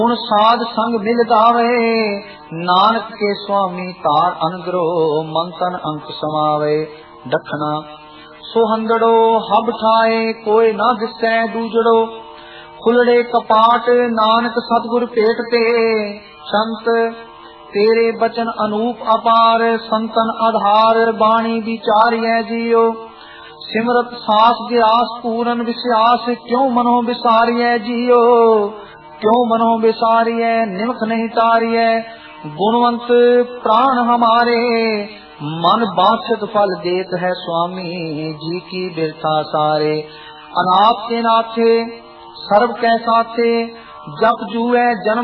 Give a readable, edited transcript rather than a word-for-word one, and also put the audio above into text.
ਹੁਣ ਸਾਧ ਸੰਗ ਮਿਲ ਗਾਵੇ, ਨਾਨਕ ਕੇ ਸੁਆਮੀ ਤਾਰ ਅਨਗਰੋ, ਮਨ ਤਨ ਅੰਕ ਸਮਾਵੇ। ਦੱਖਣਾ ਸੋਹੰਦੜੋ ਹਬ ਠਾਏ, ਕੋਈ ਨਾ ਦਿਸੈ ਦੂਜੜੋ, ਖੁੱਲੜੇ ਕਪਾਟ ਨਾਨਕ ਸਤਿਗੁਰ ਭੇਟ ਤੇ। ਸੰਤ ਤੇਰੇ ਬਚਨ ਅਨੂਪ ਅਪਾਰ, ਸੰਤਨ ਆਧਾਰ ਬਾਣੀ ਵਿਚਾਰੀਐ ਜੀਓ। ਸਿਮਰਤ ਸਾਸ ਗਿਆਸ ਪੂਰਨ ਵਿਸਿਆਸ, ਕਿਉ ਮਨੋ ਵਿਸਾਰੀਐ ਜੀਓ। ਕਿਉ ਮਨੋ ਵਿਸਾਰੀਐ ਨਿਮਖ ਨਹੀਂ ਤਾਰੀਐ, ਗੁਣਵੰਤ ਪ੍ਰਾਣ ਹਮਾਰੇ। ਮਨ ਬਾਛਤ ਫਲ ਦੇਤ ਹੈ ਸੁਆਮੀ, ਜੀ ਕੀ ਬਿਰਥਾ ਸਾਰੇ। ਅਨਾਪ ਕੇ ਨਾਥੇ ਸਰਬ ਕੈ ਸਾਥੇ, ਜਪ ਜੂਐ ਜਨਮ